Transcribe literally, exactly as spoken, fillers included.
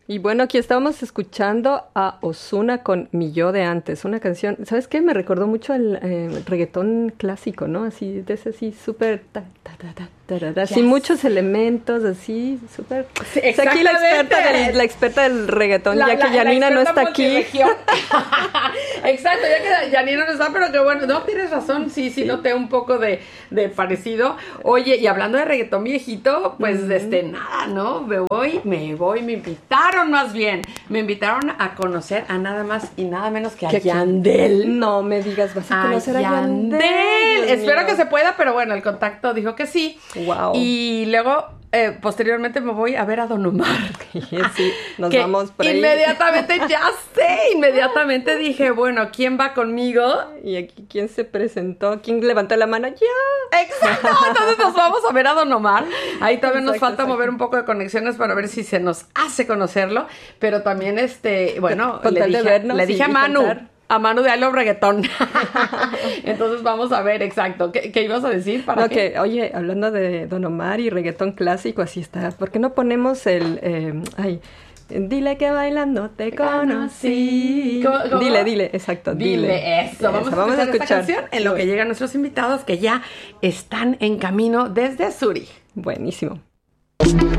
Y bueno, aquí estábamos escuchando a Ozuna con Mi Yo de Antes, una canción, ¿sabes qué? Me recordó mucho el eh, reggaetón clásico, ¿no? Así, de ese así, súper, ta, ta, ta, ta, ta, ta, sin muchos elementos, así, súper... Sí, o sea, aquí la experta, del, la experta del reggaetón, la, ya que la, Janina la no está aquí. Exacto, ya que Janina no está, pero que bueno, no, tienes razón, sí, sí, sí. Noté un poco de, de parecido. Oye, y hablando de reggaetón viejito, pues, mm. este, nada, ¿no? Me voy, me voy, me invitaron más bien, me invitaron a conocer a nada más y nada menos que a ¿Qué, Yandel. No me digas, vas a conocer a, a Yandel. Yandel. Espero que se pueda, pero bueno, el contacto dijo que sí. Wow. Y luego, eh, posteriormente me voy a ver a Don Omar. Sí, nos vamos por ahí. Inmediatamente, ya sé, inmediatamente dije, bueno, ¿quién va conmigo? Y aquí, ¿quién se presentó? ¿Quién levantó la mano? ¡Ya! Exacto, entonces nos vamos a ver a Don Omar. Ahí todavía exacto, nos falta exacto. mover un poco de conexiones para ver si se nos hace conocerlo, pero también, este, bueno, con le dije, vernos, le dije sí, a Manu, cantar. a Manu de I Love Reggaetón. Entonces vamos a ver, exacto. ¿Qué, qué ibas a decir? ¿Para no, qué? que, oye, hablando de Don Omar y reggaetón clásico, así está. ¿Por qué no ponemos el... Eh, ay, dile que bailando te conocí. ¿Cómo, cómo? Dile, dile, exacto, dile. Dile eso. Vamos, eso, vamos a escuchar, esta canción en lo que llegan nuestros invitados que ya están en camino desde Zurich. Buenísimo.